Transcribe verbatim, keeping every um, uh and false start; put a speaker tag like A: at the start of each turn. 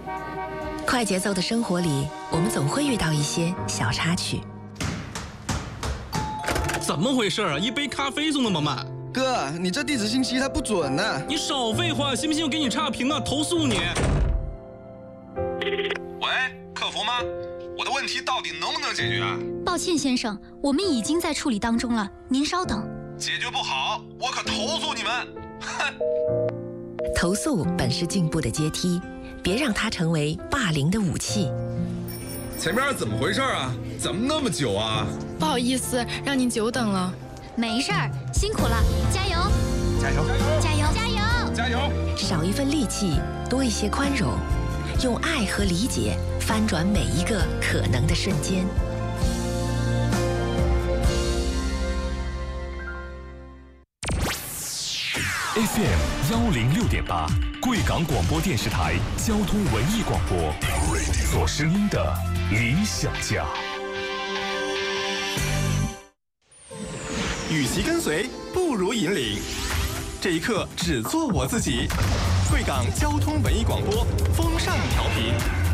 A: 快节奏的生活里，我们总会遇到一些小插曲。
B: 怎么回事啊？一杯咖啡送那么慢？
C: 哥，你这地址信息它不准呢、啊。
B: 你少废话，信不信我给你差评啊？投诉你！
D: 喂，客服吗？我的问题到底能不能解决啊？
E: 抱歉，先生，我们已经在处理当中了，您稍等。
D: 解决不好，我可投诉你们！哼！
A: 投诉本是进步的阶梯，别让它成为霸凌的武器。
F: 前面怎么回事啊？怎么那么久啊？
G: 不好意思，让您久等了。
E: 没事儿，辛苦了，加油！
D: 加油！
E: 加油！加油！
D: 加油！
A: 少一份戾气，多一些宽容，用爱和理解翻转每一个可能的瞬间。
H: F M 幺零六点八，贵港广播电视台交通文艺广播，做声音的理想家。
I: 与其跟随，不如引领。这一刻，只做我自己。贵港交通文艺广播，风尚调频。